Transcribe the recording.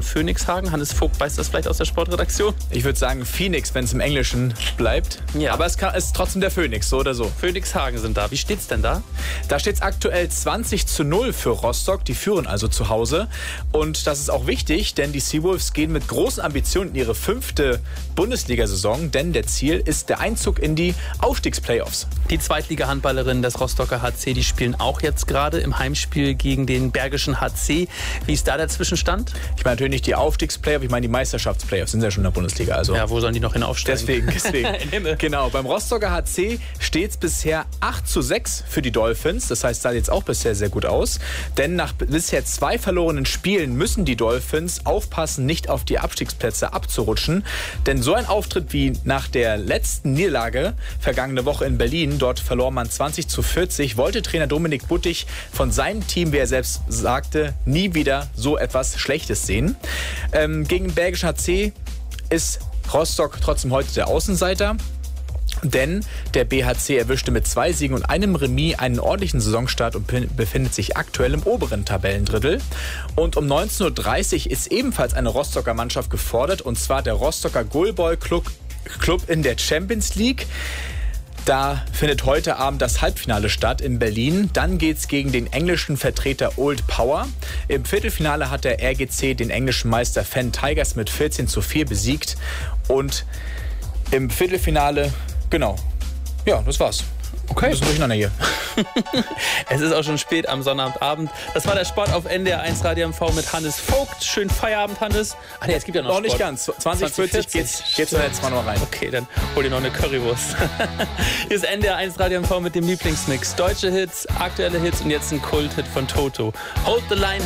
Phönixhagen? Hannes Vogt weiß das vielleicht aus der Sportredaktion? Ich würde sagen Phoenix, wenn es im Englischen bleibt. Ja. Aber es ist trotzdem der Phoenix, so oder so. Phönixhagen sind da. Wie steht's denn da? Da steht es aktuell 20:0 für Rostock. Die führen also zu Hause. Und das ist auch wichtig, denn die Seawolves gehen mit großen Ambitionen in ihre 5. Bundesliga-Saison. Denn der Ziel ist der Einzug in die Aufstiegsplayoffs. Die Zweitliga-Handballerinnen des Rostocker HC, die spielen auch jetzt gerade im Heimspiel gegen den Bergischen HC. Wie ist da der Zwischenstand? Ich meine natürlich nicht die Aufstiegsplayoffs, ich meine die Meisterschaftsplayoffs sind ja schon in der Bundesliga. Also Ja, wo sollen die noch hin aufsteigen? Deswegen. Genau, beim Rostocker HC steht es bisher 8:6 für die Dolphins. Das heißt, sah jetzt auch bisher sehr gut aus. Denn nach bisher 2 verlorenen Spielen müssen die Dolphins aufpassen, nicht auf die Abstiegsplätze abzurutschen. Denn so ein Auftritt wie nach der letzten Niederlage vergangene Woche in Berlin, dort verlor man 20:40, wollte Trainer Dominik Buttig von seinem Team, wie er selbst sagte, nie wieder so etwas Schlechtes sehen. Gegen den Bergischen HC ist Rostock trotzdem heute der Außenseiter. Denn der BHC erwischte mit 2 Siegen und einem Remis einen ordentlichen Saisonstart und befindet sich aktuell im oberen Tabellendrittel. Und um 19:30 Uhr ist ebenfalls eine Rostocker Mannschaft gefordert, und zwar der Rostocker Goalball Club in der Champions League. Da findet heute Abend das Halbfinale statt in Berlin. Dann geht's gegen den englischen Vertreter Old Power. Im Viertelfinale hat der RGC den englischen Meister Fenn Tigers mit 14:4 besiegt. Und im Viertelfinale, genau, ja, das war's. Okay. Ein bisschen durcheinander hier. Es ist auch schon spät am Sonnabendabend. Das war der Sport auf NDR 1 Radio MV mit Hannes Vogt. Schönen Feierabend, Hannes. Ach nee, es gibt ja noch Noch Sport. nicht ganz. 20:40 geht's jetzt mal noch rein. Okay, dann hol dir noch eine Currywurst. Hier ist NDR 1 Radio MV mit dem Lieblingsmix. Deutsche Hits, aktuelle Hits und jetzt ein Kult-Hit von Toto. Hold the Line.